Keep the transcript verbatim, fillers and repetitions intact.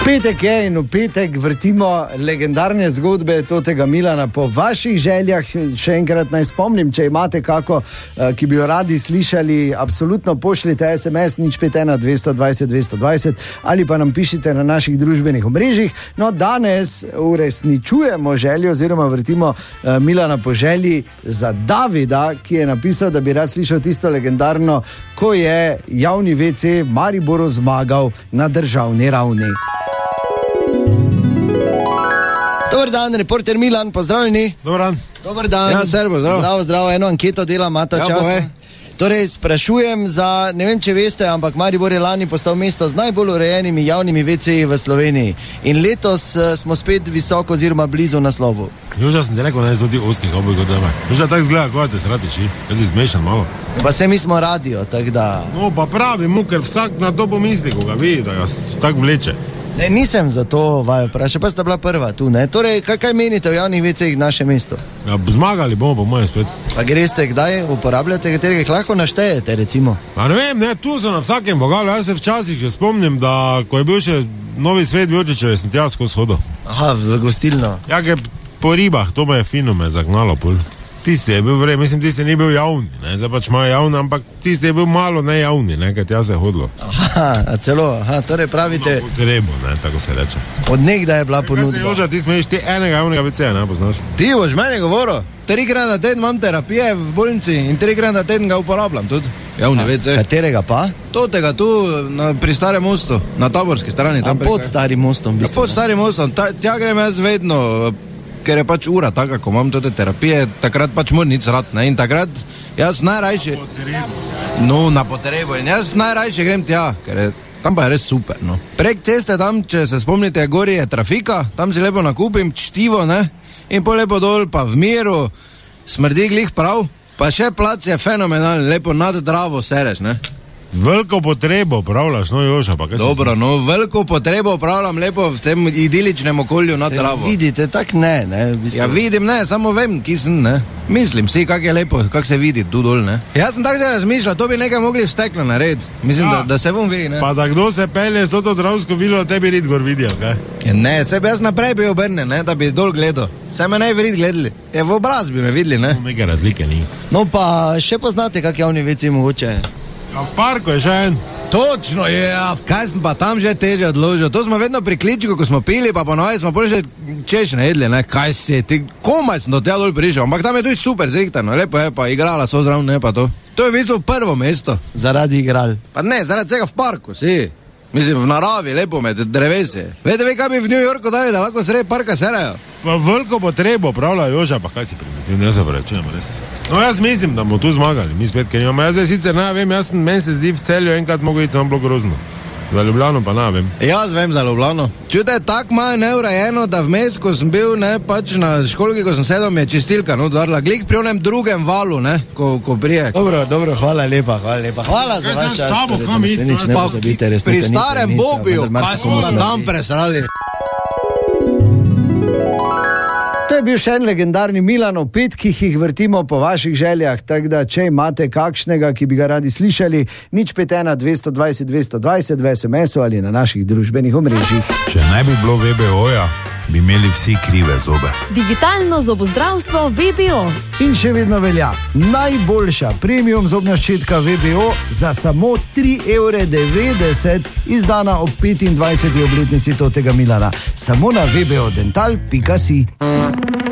Petek je in v petek vrtimo legendarne zgodbe Totega Milana po vaših željah. Še enkrat naj spomnim, če imate kako, ki bi jo radi slišali, absolutno pošljite es em es nič pet ena dvesto dvajset dvesto dvajset ali pa nam pišite na naših družbenih omrežjih. No, danes uresničujemo željo oziroma vrtimo Milana po želji za Davida, ki je napisal, da bi rad slišal tisto legendarno, ko je javni ve ce Mariboru zmagal na državni ravni. Dobar dan, reporter Milan, pozdravljeni. Dobar dan. Dobar dan. Ja, servo, zdravo. Zdravo, zdravo, eno anketo dela, imata Ja, čas. povej. Torej, sprašujem za, ne vem, če veste, ampak Maribor je lani postal mesto z najbolj urejenimi javnimi ve ce-ji v Sloveniji. In letos uh, smo spet visoko oziroma blizu naslovu. Joža sem ti rekel, ne zdi oskih oboj kot dama. Joža tako zgleda, ko te sratiči. Jaz si zmešan malo. Pa se mi smo radio, tako da... No, pa pravi mu, ker vsak na to pomisli, ko ga vidi, da ga tako vleče. Ne, nisem za to vaju vprašal, pa sta bila prva tu, ne? Torej, kaj, kaj menite o javnih ve ce-jih naše mesto? Ja, zmagali bomo po mojem spet. Pa greste kdaj, uporabljate, katerega jih lahko naštejete, recimo? Pa ne vem, ne, tu so na vsakem bogalu. Jaz se včasih že spomnim, da ko je bil še Novi Svet Vjočičev, sem tja skozi hodil. Aha, v gostilno. Ja, ker po ribah, to me je fino me zagnalo pol. Tisti je bil vrej, mislim, tisti ni bil javni, ne, zdaj pač imajo javni, ampak tisti je bil malo nejavni, ne, ker tja se je hodilo. Aha, a celo, aha, torej pravite, No, potrebo, ne, tako se reče. od nekdaj je bila Kaj se ponudba. Joža, ti smeješ ti enega javnega ve ce-ja, ne, poznaš? Ti boš meni govoril, trikrat na teden imam terapije v bolnici in trikrat na teden ga uporabljam tudi. Javni ve ce. Katerega pa? Totega tu na, pri Starem mostu, na Taborski strani. A Tam pod preko- starim mostom, v Ja, bistvu. pod Starim mostom, ta, tja grem jaz vedno, ker je pač ura taka, ko imam tote terapije, takrat pač moram nič rad, ne, in takrat jaz najrajši... No, na potrebo, in jaz najrajši grem tja, ker je tam pa je res super, no. Prek ceste tam, če se spomnite, gori je trafika, tam si lepo nakupim čtivo, ne, in po lepo dol, pa v miru, smrdi glih prav, pa še plac je fenomenalen, lepo nad Dravo sereš, ne. Veliko potrebo pravlaš, no Joža, pa kaj si- Dobro, no, veliko potrebo upravljam lepo v tem idiličnem okolju nad Dravo. Vidite, tak ne, ne, v bistvu. Ja, vidim, ne, samo vem, ki sem, ne. Mislim si, kak je lepo, kak se vidi tu dol, ne. Jaz sem tako zdaj razmišljal, to bi nekaj mogli v steklo narediti. Mislim, Ja. da, da se bom vidi, ne. Pa da kdo se pelje s to Dravsko vilo, tebi rid gor vidijo, kaj? Ja, ne, se bi jaz naprej bil obrnen, ne, da bi dol gledal. Se me ne bi vid gledali. Ja, v obraz bi me videli, ne. Neke razlike ni. No pa še poznate, kak javni ve ce mogoče? A v parku je še en. Točno je, ja, kaj sem pa tam že teže odložil. To smo vedno pri kličku, ko smo pili, pa ponovno smo bolj že češne jedli, ne, kaj si, ti komaj sem do tega dol prišel, ampak tam je tudi super zrihtano, lepo je, pa igrala so zraven, ne pa to. To je v bistvu prvo mesto. Zaradi igral. Pa ne, zaradi tega v parku, si. Mislim, v naravi, lepo med drevesi. Veste, vi kaj bi v New Yorku dali, da lahko sredi parka serajo? Pa veliko potrebo pravlja Joža, pa kaj si primitiv, ne se prečujem, res. No, jaz mislim, da bomo tu zmagali, mi spet, ker imamo. Jaz zdaj sicer ne vem, jaz sem, meni se zdi v Celju enkrat mogo iti samo bilo grozno. Za Ljubljano pa ne vem. Jaz vem za Ljubljano. Čute, tako malo neurejeno, da vmes, ko sem bil, ne, pač na školki, ko sem sedel, mi je čistilka, no, dvarla. Glik pri onem drugem valu, ne, ko, ko prije. Dobro, dobro, hvala lepa, hvala lepa. Hvala za Kaj vaš sem čas. s tabo, torej, kam da iti? se nič ne Pa pozabite, resnica pri ni starem plenica, Bobiju, vendar kaj marsikomu smo smrdi. tam presrali. To je bil še en legendarni Milan, o petkih jih vrtimo po vaših željah, tako da če imate kakšnega, ki bi ga radi slišali, nič pet ena dvesto dvajset dvesto dvajset v es em esu ali na naših družbenih omrežjih. Če ne bi bilo ve be oja, bi imeli vsi krive zobe. Digitalno zobozdravstvo ve be o. In še vedno velja, najboljša premium zobna ščetka ve be o za samo tri evre devetdeset, izdana ob petindvajseti obletnici Totega Milana. Samo na ve be o dental pika si.